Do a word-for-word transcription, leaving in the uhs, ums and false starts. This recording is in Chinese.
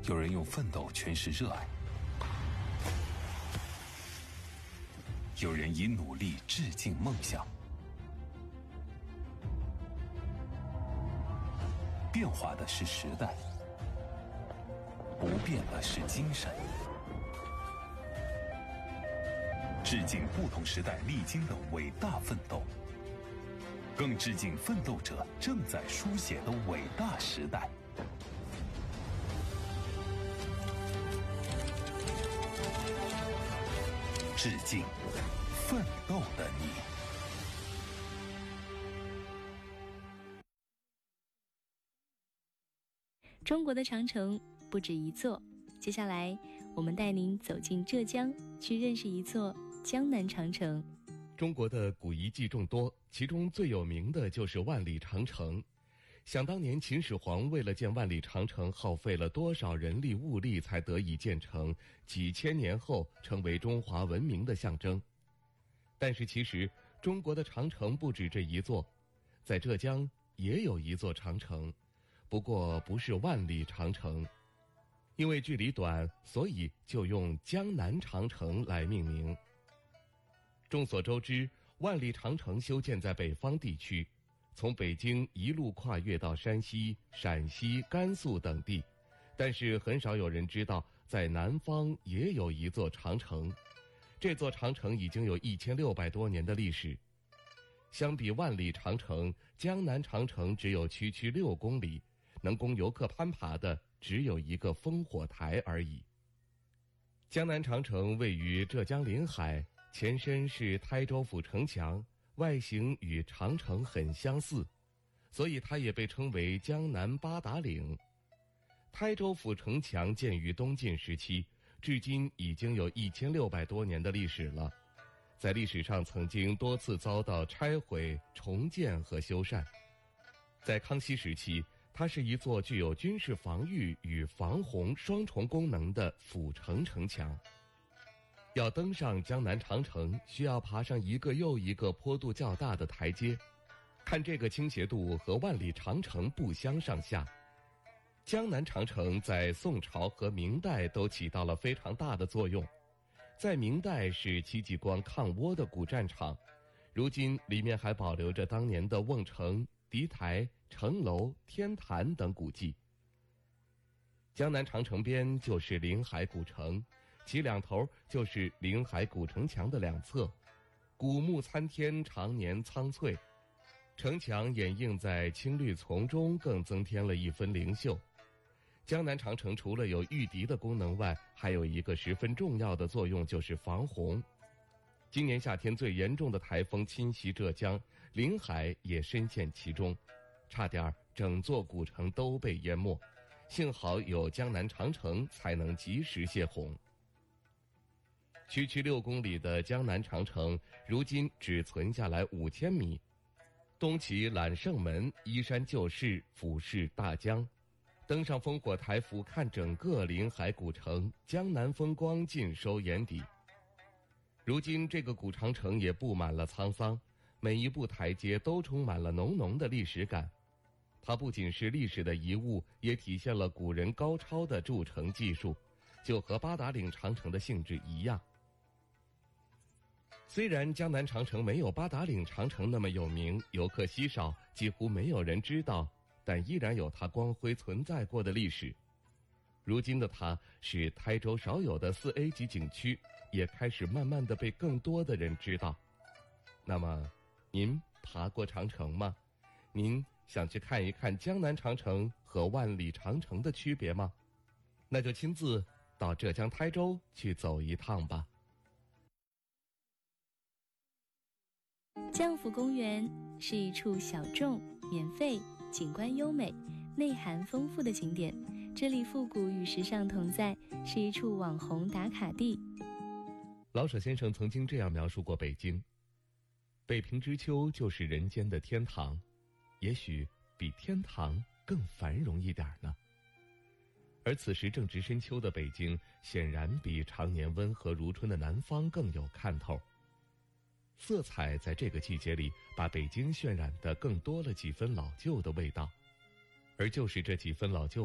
有人用奋斗诠释热爱，有人以努力致敬梦想。变化的是时代，不变的是精神。致敬不同时代历经的伟大奋斗，更致敬奋斗者正在书写的伟大时代。致敬奋斗的你。 中国的长城不止一座，接下来我们带您走进浙江，去认识一座江南长城。 中国的古遗迹众多，其中最有名的就是万里长城。想当年秦始皇为了建万里长城，耗费了多少人力物力才得以建成，几千年后成为中华文明的象征。但是其实中国的长城不止这一座，在浙江也有一座长城，不过不是万里长城，因为距离短，所以就用江南长城来命名。众所周知，万里长城修建在北方地区，从北京一路跨越到山西、陕西、甘肃等地，但是很少有人知道，在南方也有一座长城。这座长城已经有一千六百多年的历史。相比万里长城，江南长城只有区区六公里，能供游客攀爬的只有一个烽火台而已。江南长城位于浙江临海，前身是台州府城墙，外形与长城很相似，所以它也被称为江南八达岭。台州府城墙建于东晋时期，至今已经有一千六百多年的历史了，在历史上曾经多次遭到拆毁、重建和修缮。在康熙时期，它是一座具有军事防御与防洪双重功能的府城城墙。要登上江南长城，需要爬上一个又一个坡度较大的台阶，看这个倾斜度和万里长城不相上下。江南长城在宋朝和明代都起到了非常大的作用。在明代是戚继光抗倭的古战场，如今里面还保留着当年的瓮城、敌台、城楼、天坛等古迹。江南长城边就是临海古城，其两头就是临海古城墙的两侧，古木参天，常年苍翠，城墙掩映在青绿丛中，更增添了一分灵秀。江南长城除了有御敌的功能外，还有一个十分重要的作用，就是防洪。今年夏天最严重的台风侵袭浙江，临海也深陷其中，差点整座古城都被淹没，幸好有江南长城才能及时泄洪。区区六公里的江南长城，如今只存下来五千米，东起揽胜门，依山就势，俯视大江。登上烽火台俯瞰整个临海古城，江南风光尽收眼底。如今这个古长城也布满了沧桑，每一步台阶都充满了浓浓的历史感。它不仅是历史的遗物，也体现了古人高超的筑城技术，就和八达岭长城的性质一样。虽然江南长城没有八达岭长城那么有名，游客稀少，几乎没有人知道，但依然有它光辉存在过的历史。如今的它是台州少有的 四 A 级景区，也开始慢慢的被更多的人知道。那么，您爬过长城吗？您想去看一看江南长城和万里长城的区别吗？那就亲自到浙江台州去走一趟吧。 江府公园是一处小众、免费、景观优美、内涵丰富的景点，这里复古与时尚同在，是一处网红打卡地。 老舍先生曾经这样描述过北京：北平之秋就是人间的天堂，也许比天堂更繁荣一点呢。而此时正值深秋的北京，显然比常年温和如春的南方更有看头。色彩在这个季节里把北京渲染得更多了几分老旧的味道，而就是这几分老旧